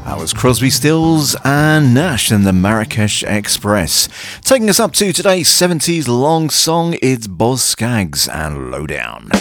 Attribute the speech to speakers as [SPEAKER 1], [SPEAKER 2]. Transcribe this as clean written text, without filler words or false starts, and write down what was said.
[SPEAKER 1] That was Crosby, Stills and Nash and the Marrakesh Express. Taking us up to today's 70s long song, it's Boz Scaggs and Lowdown.